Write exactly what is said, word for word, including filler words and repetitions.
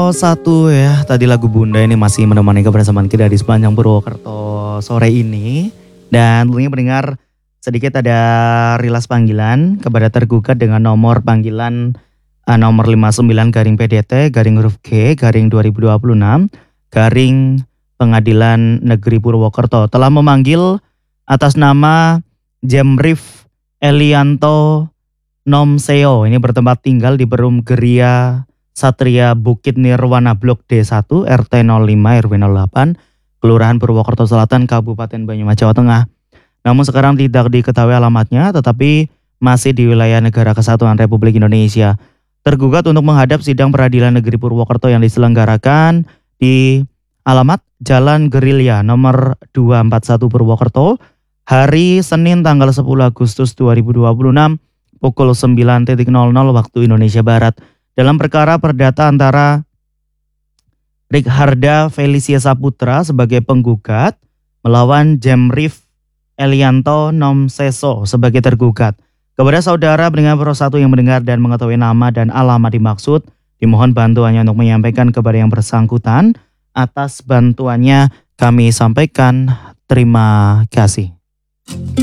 nol satu ya, tadi lagu Bunda ini masih menemani kebersamaan kita di sepanjang Purwokerto sore ini. Dan tentunya mendengar sedikit ada rilas panggilan kepada tergugat dengan nomor panggilan uh, nomor lima puluh sembilan garing P D T garing huruf G garing dua ribu dua puluh enam garing Pengadilan Negeri Purwokerto telah memanggil atas nama Jemrif Elianto Nomseo. Ini bertempat tinggal di Perum Geria Satria Bukit Nirwana Blok D satu R T nol lima R W nol delapan Kelurahan Purwokerto Selatan Kabupaten Banyumas Jawa Tengah. Namun sekarang tidak diketahui alamatnya, tetapi masih di wilayah Negara Kesatuan Republik Indonesia. Tergugat untuk menghadap sidang peradilan negeri Purwokerto yang diselenggarakan di alamat Jalan Gerilya nomor dua empat satu Purwokerto hari Senin tanggal sepuluh Agustus dua ribu dua puluh enam pukul sembilan nol nol waktu Indonesia Barat. Dalam perkara perdata antara Rikharda Felicia Saputra sebagai penggugat melawan Jemrif Elianto Nomseso sebagai tergugat. Kepada saudara pendengar Pro satu yang mendengar dan mengetahui nama dan alamat dimaksud, dimohon bantuannya untuk menyampaikan kepada yang bersangkutan. Atas bantuannya kami sampaikan terima kasih.